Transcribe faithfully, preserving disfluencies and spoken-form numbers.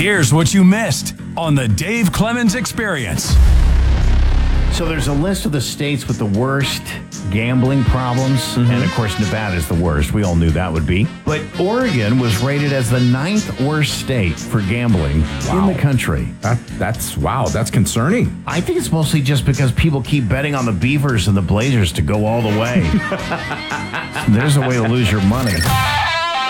Here's what you missed on the Dave Clemens Experience. So there's a list of the states with the worst gambling problems, mm-hmm. and of course Nevada is the worst. We all knew that would be. But Oregon was rated as the ninth worst state for gambling wow. in the country. That, that's, wow, that's concerning. I think it's mostly just because people keep betting on the Beavers and the Blazers to go all the way. There's a way to lose your money.